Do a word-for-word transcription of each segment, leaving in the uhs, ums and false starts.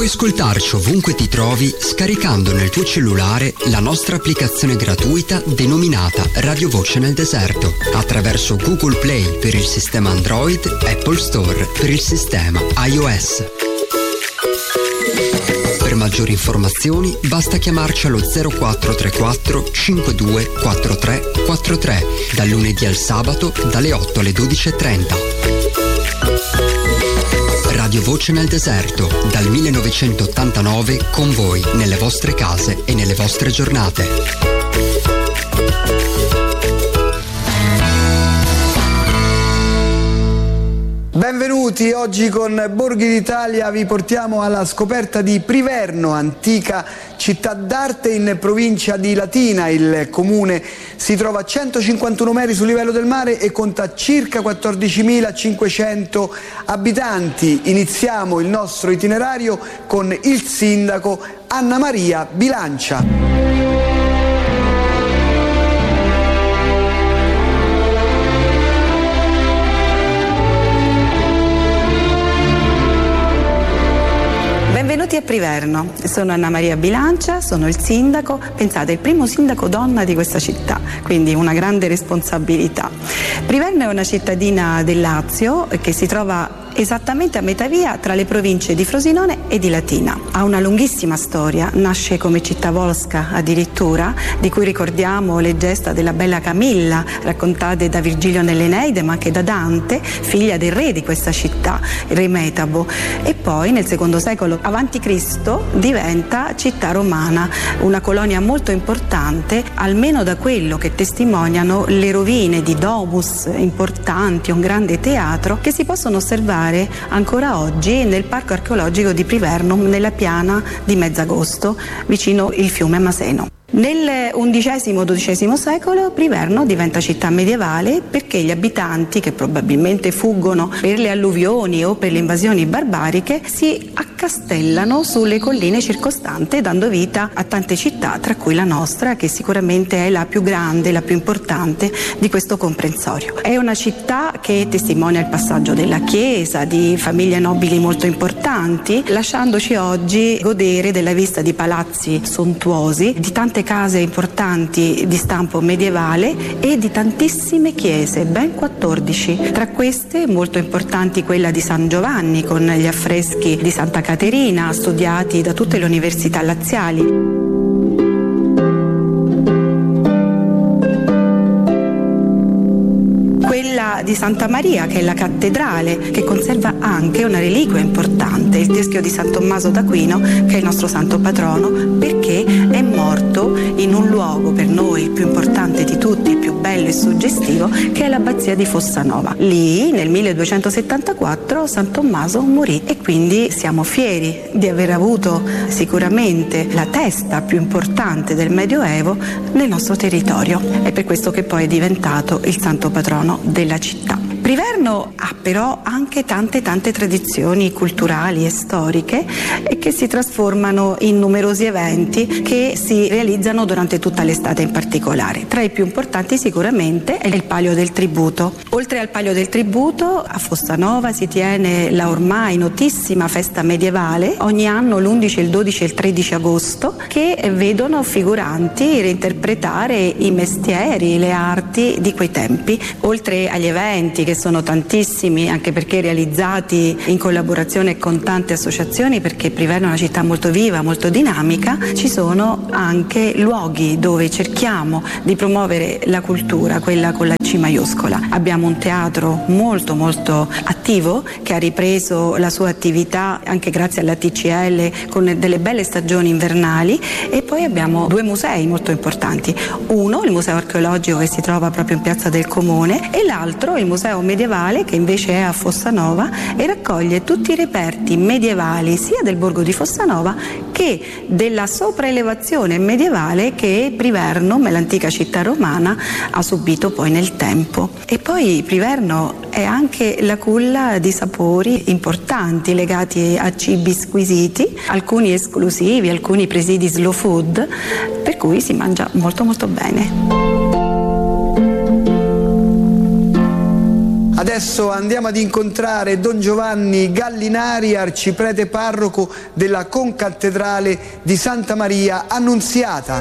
Puoi ascoltarci ovunque ti trovi scaricando nel tuo cellulare la nostra applicazione gratuita denominata Radio Voce nel Deserto attraverso Google Play per il sistema Android, Apple Store per il sistema iOS. Per maggiori informazioni basta chiamarci allo zero quattro tre quattro cinque due quattro tre quattro tre dal lunedì al sabato dalle otto alle dodici e trenta. Radio Voce nel Deserto, dal millenovecentottantanove con voi nelle vostre case e nelle vostre giornate. Benvenuti, oggi con Borghi d'Italia vi portiamo alla scoperta di Priverno, antica città d'arte in provincia di Latina. Il comune si trova a centocinquantuno metri sul livello del mare e conta circa quattordicimilacinquecento abitanti. Iniziamo il nostro itinerario con il sindaco Anna Maria Bilancia. Benvenuti a Priverno, sono Anna Maria Bilancia, sono il sindaco, pensate, il primo sindaco donna di questa città, quindi una grande responsabilità. Priverno è una cittadina del Lazio che si trova esattamente a metà via tra le province di Frosinone e di Latina. Ha una lunghissima storia, nasce come città volsca addirittura, di cui ricordiamo le gesta della bella Camilla, raccontate da Virgilio nell'Eneide, ma anche da Dante, figlia del re di questa città, il re Metabo. E poi nel secondo secolo avanti Cristo diventa città romana, una colonia molto importante, almeno da quello che testimoniano le rovine di domus importanti, un grande teatro che si possono osservare ancora oggi nel parco archeologico di Priverno, nella piana di Mezzagosto, vicino il fiume Maseno. Nel undicesimo dodicesimo secolo Priverno diventa città medievale perché gli abitanti, che probabilmente fuggono per le alluvioni o per le invasioni barbariche, si accastellano sulle colline circostanti, dando vita a tante città, tra cui la nostra, che sicuramente è la più grande, la più importante di questo comprensorio. È una città che testimonia il passaggio della Chiesa, di famiglie nobili molto importanti, lasciandoci oggi godere della vista di palazzi sontuosi, di tante case importanti di stampo medievale e di tantissime chiese, ben quattordici. Tra queste molto importanti quella di San Giovanni con gli affreschi di Santa Caterina studiati da tutte le università laziali. Quella di Santa Maria, che è la cattedrale, che conserva anche una reliquia importante, il teschio di San Tommaso d'Aquino, che è il nostro santo patrono, perché è morto in un luogo per noi il più importante di tutti, il più bello e suggestivo, che è l'abbazia di Fossanova. Lì nel milleduecentosettantaquattro San Tommaso morì e quindi siamo fieri di aver avuto sicuramente la testa più importante del Medioevo nel nostro territorio. È per questo che poi è diventato il santo patrono della città. Priverno ha però anche tante tante tradizioni culturali e storiche e che si trasformano in numerosi eventi che si realizzano durante tutta l'estate in particolare. Tra i più importanti sicuramente è il Palio del Tributo. Oltre al Palio del Tributo a Fossanova si tiene la ormai notissima festa medievale ogni anno l'undici, il dodici e il tredici agosto, che vedono figuranti reinterpretare i mestieri, le arti di quei tempi. Oltre agli eventi che sono tantissimi, anche perché realizzati in collaborazione con tante associazioni, perché Priverno è una città molto viva, molto dinamica, ci sono anche luoghi dove cerchiamo di promuovere la cultura, quella con la C maiuscola. Abbiamo un teatro molto molto attivo che ha ripreso la sua attività anche grazie alla T C L con delle belle stagioni invernali, e poi abbiamo due musei molto importanti, uno il museo archeologico che si trova proprio in piazza del Comune e l'altro il museo medievale che invece è a Fossanova e raccoglie tutti i reperti medievali sia del borgo di Fossanova che della sopraelevazione medievale che Priverno, l'antica città romana, ha subito poi nel tempo. E poi Priverno è anche la culla di sapori importanti legati a cibi squisiti, alcuni esclusivi, alcuni presidi slow food, per cui si mangia molto molto bene. Adesso andiamo ad incontrare Don Giovanni Gallinari, arciprete parroco della concattedrale di Santa Maria Annunziata.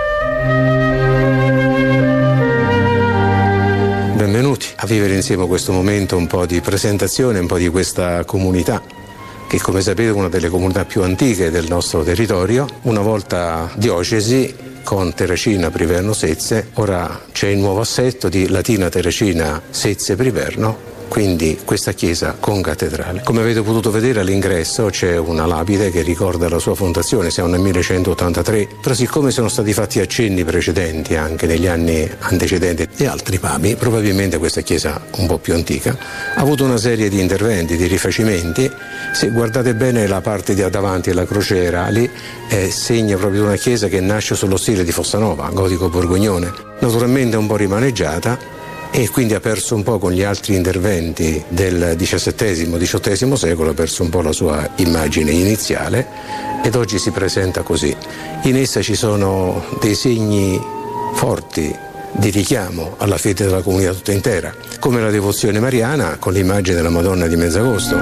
Benvenuti a vivere insieme questo momento un po' di presentazione, un po' di questa comunità, che come sapete è una delle comunità più antiche del nostro territorio, una volta diocesi con Terracina, Priverno, Sezze. Ora c'è il nuovo assetto di Latina, Terracina, Sezze, Priverno, quindi questa chiesa concattedrale. Come avete potuto vedere all'ingresso c'è una lapide che ricorda la sua fondazione, siamo nel millecentottantatré, però siccome sono stati fatti accenni precedenti anche negli anni antecedenti di altri papi, probabilmente questa chiesa un po' più antica ha avuto una serie di interventi, di rifacimenti. Se guardate bene la parte di davanti alla crociera, lì è segno proprio di una chiesa che nasce sullo stile di Fossanova, gotico borgognone, naturalmente un po' rimaneggiata, e quindi ha perso un po' con gli altri interventi del diciassettesimo diciottesimo secolo, ha perso un po' la sua immagine iniziale ed oggi si presenta così. In essa ci sono dei segni forti di richiamo alla fede della comunità tutta intera, come la devozione mariana con l'immagine della Madonna di Mezzagosto.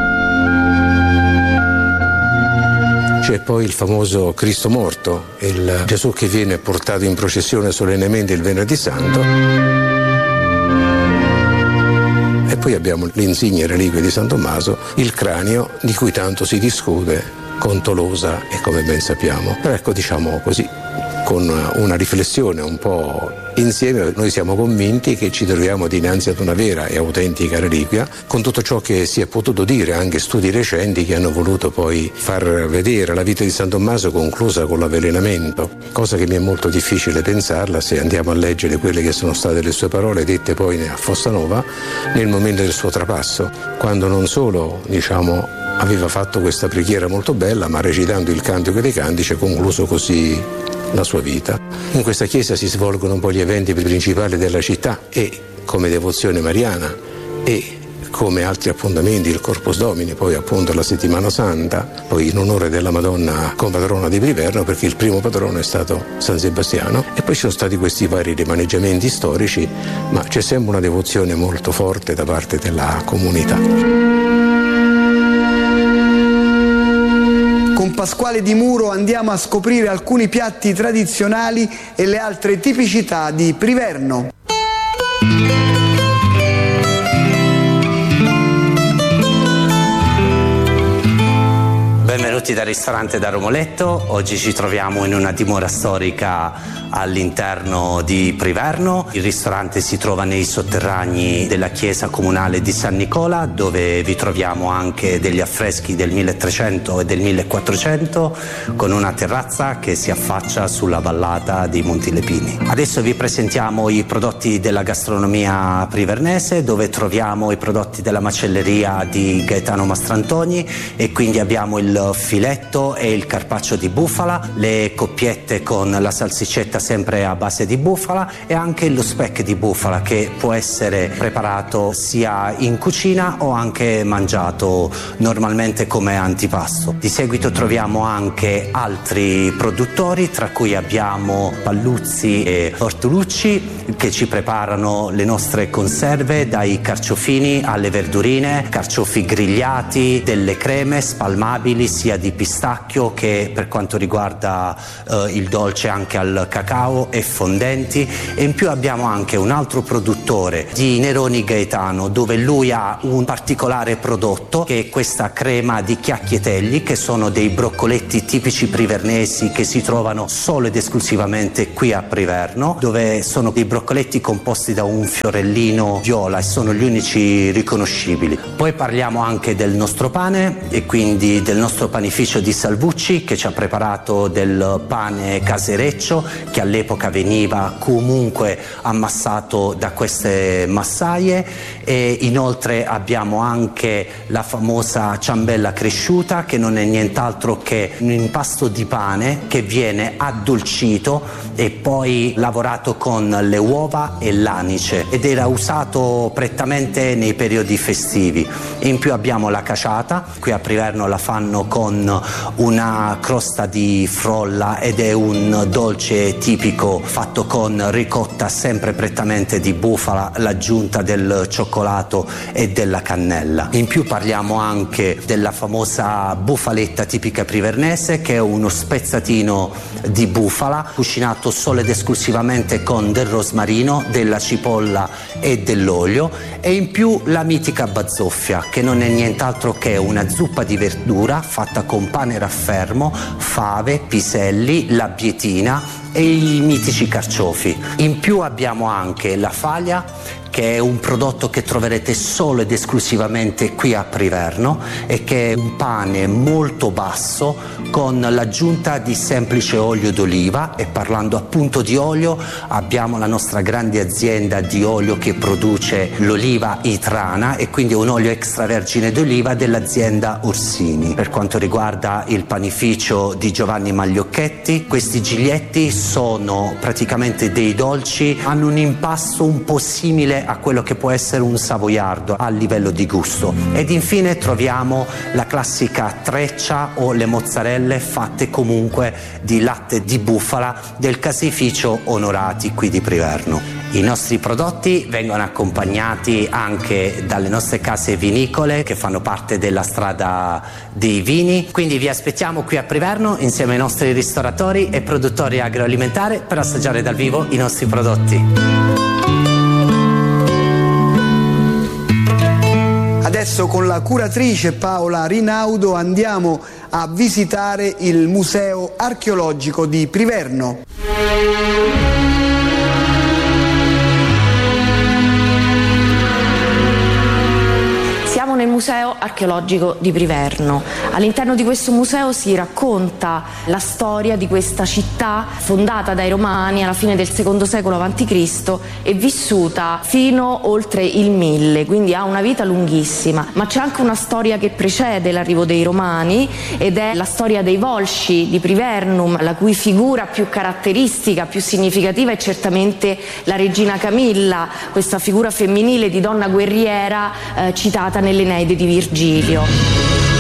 C'è poi il famoso Cristo morto, il Gesù che viene portato in processione solennemente il Venerdì Santo. E poi abbiamo l'insigne reliquia di San Tommaso, il cranio di cui tanto si discute con Tolosa e come ben sappiamo. Però ecco, diciamo così, con una riflessione un po' insieme, noi siamo convinti che ci troviamo dinanzi ad una vera e autentica reliquia, con tutto ciò che si è potuto dire, anche studi recenti che hanno voluto poi far vedere la vita di San Tommaso conclusa con l'avvelenamento, cosa che mi è molto difficile pensarla se andiamo a leggere quelle che sono state le sue parole dette poi a Fossanova nel momento del suo trapasso, quando non solo, diciamo, aveva fatto questa preghiera molto bella, ma recitando il Cantico dei Cantici ha concluso così la sua vita. In questa chiesa si svolgono un po' gli eventi principali della città e come devozione mariana e come altri appuntamenti, il Corpus Domini, poi appunto la Settimana Santa, poi in onore della Madonna compatrona di Priverno, perché il primo patrono è stato San Sebastiano, e poi ci sono stati questi vari rimaneggiamenti storici, ma c'è sempre una devozione molto forte da parte della comunità. Con Pasquale Di Muro andiamo a scoprire alcuni piatti tradizionali e le altre tipicità di Priverno. Benvenuti dal ristorante da Romoletto. Oggi ci troviamo in una dimora storica all'interno di Priverno. Il ristorante si trova nei sotterranei della chiesa comunale di San Nicola, dove vi troviamo anche degli affreschi del milletrecento e del millequattrocento con una terrazza che si affaccia sulla vallata di Monti Lepini. Adesso vi presentiamo i prodotti della gastronomia privernese, dove troviamo i prodotti della macelleria di Gaetano Mastrantoni, e quindi abbiamo il filetto e il carpaccio di bufala, le coppiette con la salsiccetta sempre a base di bufala e anche lo speck di bufala, che può essere preparato sia in cucina o anche mangiato normalmente come antipasto. Di seguito troviamo anche altri produttori, tra cui abbiamo Palluzzi e Ortolucci, che ci preparano le nostre conserve, dai carciofini alle verdurine, carciofi grigliati, delle creme spalmabili sia di pistacchio che, per quanto riguarda eh, il dolce, anche al cacao, e fondenti. E in più abbiamo anche un altro produttore di Neroni Gaetano, dove lui ha un particolare prodotto che è questa crema di chiacchietelli, che sono dei broccoletti tipici privernesi che si trovano solo ed esclusivamente qui a Priverno, dove sono dei broccoletti composti da un fiorellino viola e sono gli unici riconoscibili. Poi parliamo anche del nostro pane e quindi del nostro panificio di Salvucci, che ci ha preparato del pane casereccio che all'epoca veniva comunque ammassato da queste massaie. E inoltre abbiamo anche la famosa ciambella cresciuta, che non è nient'altro che un impasto di pane che viene addolcito e poi lavorato con le uova e l'anice, ed era usato prettamente nei periodi festivi. In più abbiamo la caciata, qui a Priverno la fanno con con una crosta di frolla ed è un dolce tipico fatto con ricotta sempre prettamente di bufala, l'aggiunta del cioccolato e della cannella. In più parliamo anche della famosa bufaletta tipica privernese, che è uno spezzatino di bufala cucinato solo ed esclusivamente con del rosmarino, della cipolla e dell'olio, e in più la mitica bazzoffia, che non è nient'altro che una zuppa di verdura fatta con pane raffermo, fave, piselli, la bietina e i mitici carciofi. In più abbiamo anche la faglia, che è un prodotto che troverete solo ed esclusivamente qui a Priverno e che è un pane molto basso con l'aggiunta di semplice olio d'oliva. E parlando appunto di olio, abbiamo la nostra grande azienda di olio che produce l'oliva itrana e quindi un olio extravergine d'oliva dell'azienda Orsini. Per quanto riguarda il panificio di Giovanni Magliocchetti, questi giglietti sono praticamente dei dolci, hanno un impasto un po' simile a quello che può essere un savoiardo a livello di gusto. Ed infine troviamo la classica treccia o le mozzarelle fatte comunque di latte di bufala del caseificio Onorati qui di Priverno. I nostri prodotti vengono accompagnati anche dalle nostre case vinicole che fanno parte della strada dei vini, quindi vi aspettiamo qui a Priverno insieme ai nostri ristoratori e produttori agroalimentari per assaggiare dal vivo i nostri prodotti. Adesso con la curatrice Paola Rinaudo andiamo a visitare il Museo Archeologico di Priverno. Siamo nel Museo Archeologico di Priverno. All'interno di questo museo si racconta la storia di questa città fondata dai Romani alla fine del secondo secolo avanti Cristo e vissuta fino oltre il mille, quindi ha una vita lunghissima. Ma c'è anche una storia che precede l'arrivo dei Romani ed è la storia dei Volsci di Privernum, la cui figura più caratteristica, più significativa è certamente la regina Camilla, questa figura femminile di donna guerriera eh, citata nell'Eneide di Virgilio.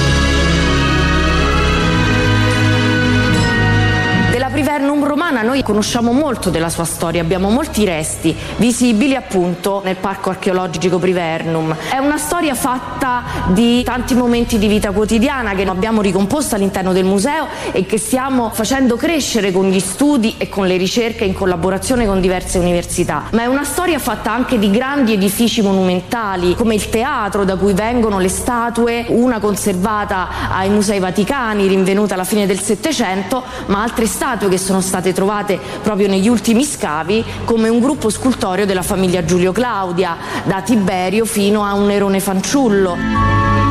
Privernum romana noi conosciamo molto della sua storia, abbiamo molti resti visibili appunto nel Parco Archeologico Privernum. È una storia fatta di tanti momenti di vita quotidiana che abbiamo ricomposto all'interno del museo e che stiamo facendo crescere con gli studi e con le ricerche in collaborazione con diverse università. Ma è una storia fatta anche di grandi edifici monumentali come il teatro, da cui vengono le statue, una conservata ai Musei Vaticani, rinvenuta alla fine del Settecento, ma altre statue che sono state trovate proprio negli ultimi scavi, come un gruppo scultoreo della famiglia Giulio Claudia, da Tiberio fino a un Nerone fanciullo.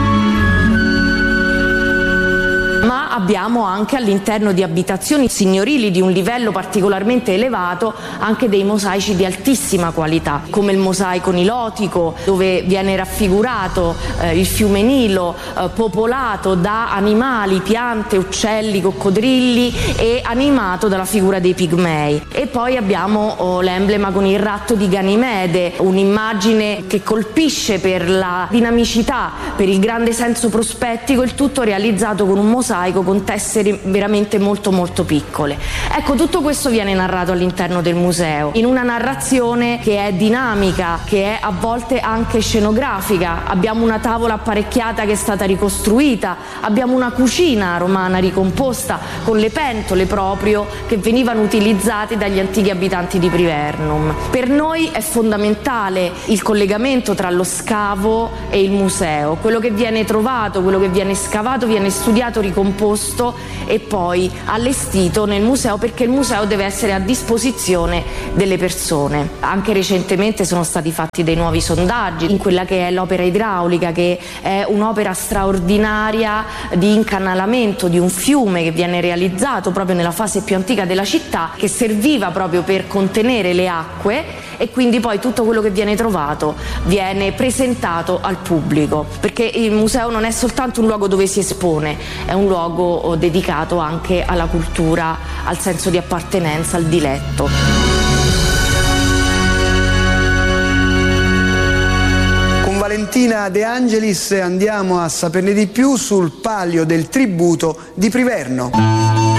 Ma abbiamo anche all'interno di abitazioni signorili di un livello particolarmente elevato anche dei mosaici di altissima qualità, come il mosaico nilotico, dove viene raffigurato eh, il fiume Nilo eh, popolato da animali, piante, uccelli, coccodrilli e animato dalla figura dei pigmei. E poi abbiamo oh, l'emblema con il ratto di Ganimede, un'immagine che colpisce per la dinamicità, per il grande senso prospettico, il tutto realizzato con un mosaico con tessere veramente molto molto piccole. Ecco, tutto questo viene narrato all'interno del museo, in una narrazione che è dinamica, che è a volte anche scenografica. Abbiamo una tavola apparecchiata che è stata ricostruita, abbiamo una cucina romana ricomposta con le pentole proprio che venivano utilizzate dagli antichi abitanti di Privernum. Per noi è fondamentale il collegamento tra lo scavo e il museo. Quello che viene trovato, quello che viene scavato viene studiato, ricomposto e poi allestito nel museo, perché il museo deve essere a disposizione delle persone. Anche recentemente sono stati fatti dei nuovi sondaggi in quella che è l'opera idraulica, che è un'opera straordinaria di incanalamento di un fiume che viene realizzato proprio nella fase più antica della città, che serviva proprio per contenere le acque, e quindi poi tutto quello che viene trovato viene presentato al pubblico, perché il museo non è soltanto un luogo dove si espone, è un luogo dedicato anche alla cultura, al senso di appartenenza, al diletto. Valentina De Angelis andiamo a saperne di più sul palio del tributo di Priverno.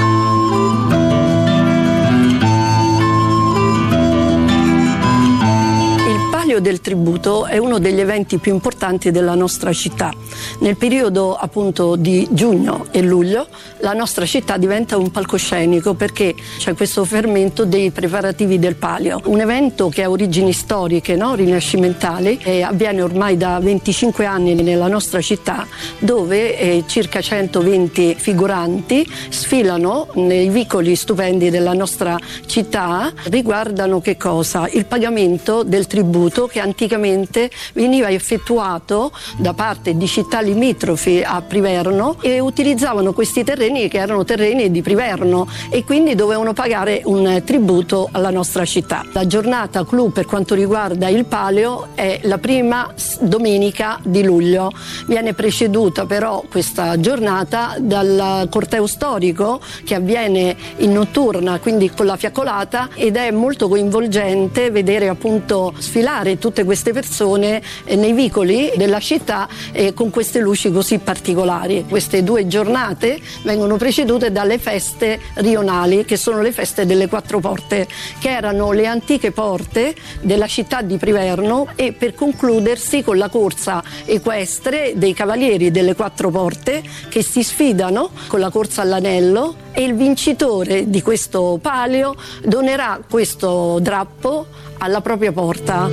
Del tributo è uno degli eventi più importanti della nostra città. Nel periodo appunto di giugno e luglio la nostra città diventa un palcoscenico perché c'è questo fermento dei preparativi del palio, un evento che ha origini storiche, no? rinascimentali, e avviene ormai da venticinque anni nella nostra città, dove eh, circa centoventi figuranti sfilano nei vicoli stupendi della nostra città. Riguardano che cosa? Il pagamento del tributo che anticamente veniva effettuato da parte di città limitrofi a Priverno, e utilizzavano questi terreni che erano terreni di Priverno e quindi dovevano pagare un tributo alla nostra città. La giornata clou per quanto riguarda il palio è la prima domenica di luglio. Viene preceduta però questa giornata dal corteo storico che avviene in notturna, quindi con la fiaccolata, ed è molto coinvolgente vedere appunto sfilare tutte queste persone eh, nei vicoli della città eh, con queste luci così particolari. Queste due giornate vengono precedute dalle feste rionali, che sono le feste delle quattro porte, che erano le antiche porte della città di Priverno, e per concludersi con la corsa equestre dei cavalieri delle quattro porte che si sfidano con la corsa all'anello, e il vincitore di questo palio donerà questo drappo alla propria porta.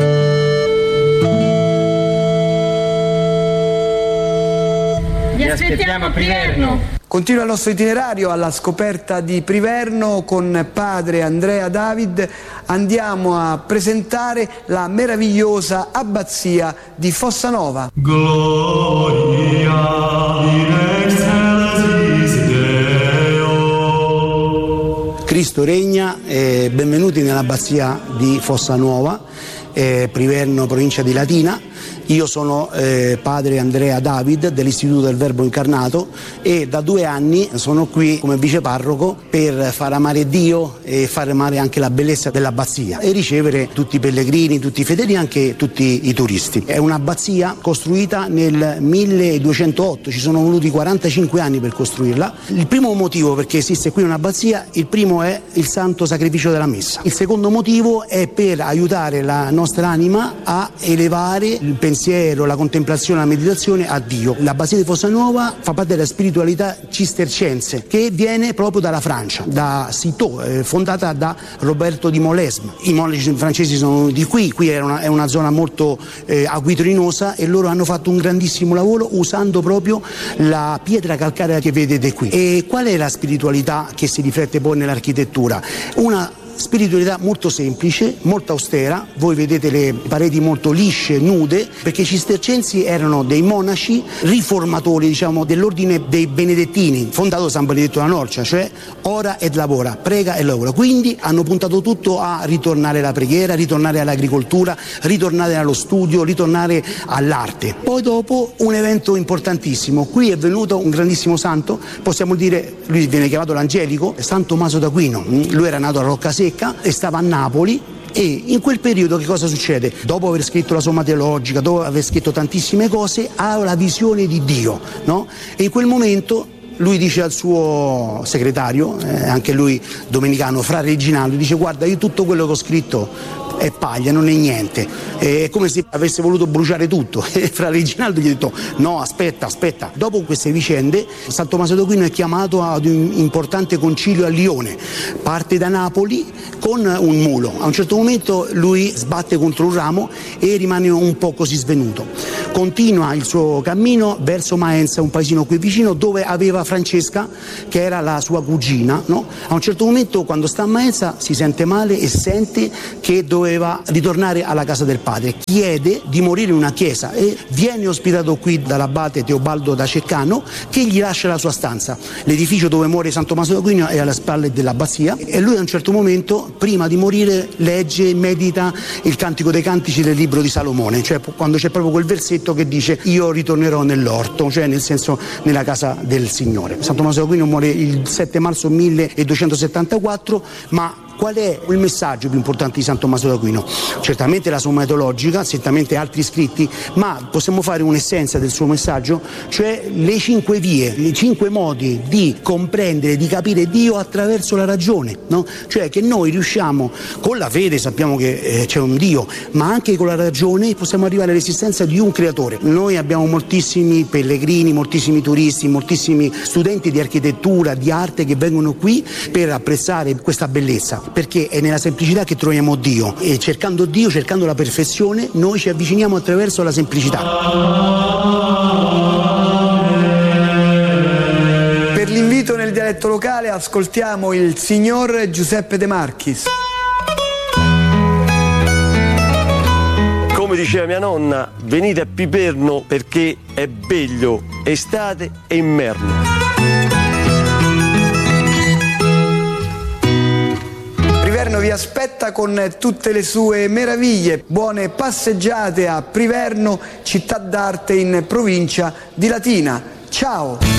Vi aspettiamo a Priverno! Continua il nostro itinerario alla scoperta di Priverno con padre Andrea David. Andiamo a presentare la meravigliosa abbazia di Fossanova. Gloria in excelsis Deo. Cristo regna, eh, benvenuti nell'abbazia di Fossanova, eh, Priverno, provincia di Latina. Io sono eh, padre Andrea David dell'Istituto del Verbo Incarnato e da due anni sono qui come viceparroco per far amare Dio e far amare anche la bellezza dell'abbazia e ricevere tutti i pellegrini, tutti i fedeli, anche tutti i turisti. È un'abbazia costruita nel milleduecentootto, ci sono voluti quarantacinque anni per costruirla. Il primo motivo perché esiste qui un'abbazia, il primo è il santo sacrificio della messa. Il secondo motivo è per aiutare la nostra anima a elevare il pensiero, la contemplazione, la meditazione a Dio. L'abbazia di Fossanova fa parte della spiritualità cistercense che viene proprio dalla Francia, da Citeaux, eh, fondata da Roberto di Molesme. I monaci francesi sono di qui, qui è una, è una zona molto eh, acquitrinosa e loro hanno fatto un grandissimo lavoro usando proprio la pietra calcarea che vedete qui. E qual è la spiritualità che si riflette poi nell'architettura? Una spiritualità molto semplice, molto austera. Voi vedete le pareti molto lisce, nude, perché i cistercensi erano dei monaci riformatori, diciamo, dell'ordine dei benedettini, fondato da San Benedetto da Norcia, cioè ora et lavora, prega e lavora. Quindi hanno puntato tutto a ritornare alla preghiera, ritornare all'agricoltura, ritornare allo studio, ritornare all'arte. Poi dopo un evento importantissimo, qui è venuto un grandissimo santo, possiamo dire, lui viene chiamato l'Angelico, San Tommaso d'Aquino. Lui era nato a Roccasecca e stava a Napoli, e in quel periodo che cosa succede? Dopo aver scritto la Somma Teologica, dopo aver scritto tantissime cose, ha la visione di Dio, no? E in quel momento lui dice al suo segretario, eh, anche lui domenicano, Fra Reginaldo, dice: guarda, io tutto quello che ho scritto è paglia, non è niente, è come se avesse voluto bruciare tutto. E Fra Reginaldo gli ha detto: no, aspetta, aspetta. Dopo queste vicende San Tommaso d'Aquino è chiamato ad un importante concilio a Lione, parte da Napoli con un mulo. A un certo momento lui sbatte contro un ramo e rimane un po' così svenuto. Continua il suo cammino verso Maenza, un paesino qui vicino, dove aveva Francesca, che era la sua cugina, no? A un certo momento, quando sta a Maenza, si sente male e sente che doveva ritornare alla casa del padre. Chiede di morire in una chiesa e viene ospitato qui dall'abate Teobaldo da Ceccano, che gli lascia la sua stanza. L'edificio dove muore San Tommaso d'Aquino è alle spalle dell'abbazia, e lui a un certo momento, prima di morire, legge e medita il Cantico dei Cantici del libro di Salomone, cioè quando c'è proprio quel versetto che dice: io ritornerò nell'orto, cioè nel senso nella casa del Signore. San Tommaso d'Aquino muore il sette marzo milleduecentosettantaquattro, ma qual è il messaggio più importante di San Tommaso d'Aquino? Certamente la somma etologica, certamente altri scritti, ma possiamo fare un'essenza del suo messaggio, cioè le cinque vie, i cinque modi di comprendere, di capire Dio attraverso la ragione, no? Cioè che noi riusciamo, con la fede sappiamo che eh, c'è un Dio, ma anche con la ragione possiamo arrivare all'esistenza di un creatore. Noi abbiamo moltissimi pellegrini, moltissimi turisti, moltissimi studenti di architettura, di arte che vengono qui per apprezzare questa bellezza, perché è nella semplicità che troviamo Dio, e cercando Dio, cercando la perfezione, noi ci avviciniamo attraverso la semplicità. Per l'invito nel dialetto locale ascoltiamo il signor Giuseppe De Marchis. Come diceva mia nonna, venite a Piperno perché è bello, estate e inverno. Priverno vi aspetta con tutte le sue meraviglie. Buone passeggiate a Priverno, città d'arte in provincia di Latina. Ciao!